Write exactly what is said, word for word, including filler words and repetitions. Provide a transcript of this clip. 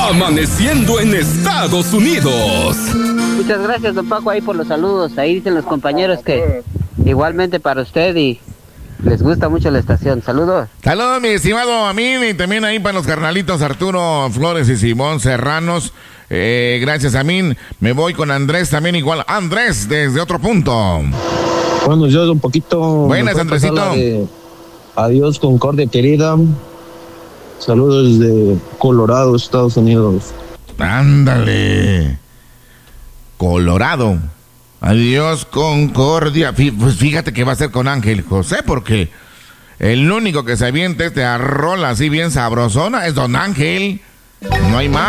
Amaneciendo en Estados Unidos. Muchas gracias, don Paco, ahí por los saludos. Ahí dicen los compañeros que igualmente para usted y les gusta mucho la estación. Saludos. Saludos, mi estimado Amin, y también ahí para los carnalitos Arturo Flores y Simón Serranos. Eh, gracias, Amin. Me voy con Andrés también igual. Andrés, desde otro punto. Bueno, yo un poquito... Buenas, Andresito. De Adiós, Concordia querida. Saludos desde Colorado, Estados Unidos. Ándale. Colorado. Adiós, Concordia. Pues fíjate que va a ser con Ángel José, porque el único que se avienta este rola así bien sabrosona es don Ángel. No hay más.